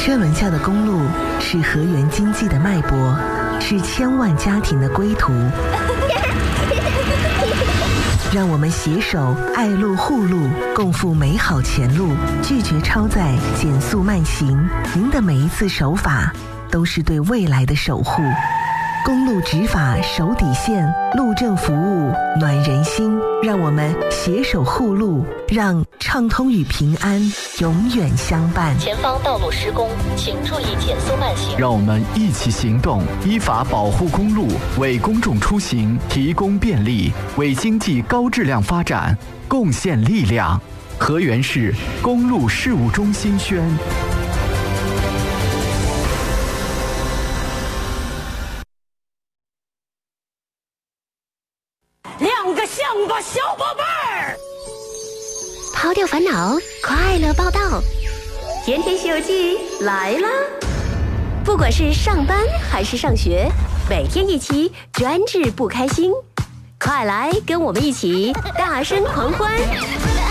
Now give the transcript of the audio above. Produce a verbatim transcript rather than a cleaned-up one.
车轮下的公路是河源经济的脉搏，是千万家庭的归途。让我们携手爱路护路，共赴美好前路，拒绝超载，减速慢行。您的每一次守法，都是对未来的守护。公路执法守底线，路政服务暖人心。让我们携手护路，让畅通与平安永远相伴。 前方道路施工，请注意减速慢行。 让我们一起行动，依法保护公路，为公众出行提供便利，为经济高质量发展贡献力量。河源市公路事务中心宣。 两个象吧小宝贝儿， 抛掉烦恼，快乐报道，甜甜西游记来啦！不管是上班还是上学，每天一期，专治不开心。快来跟我们一起大声狂欢！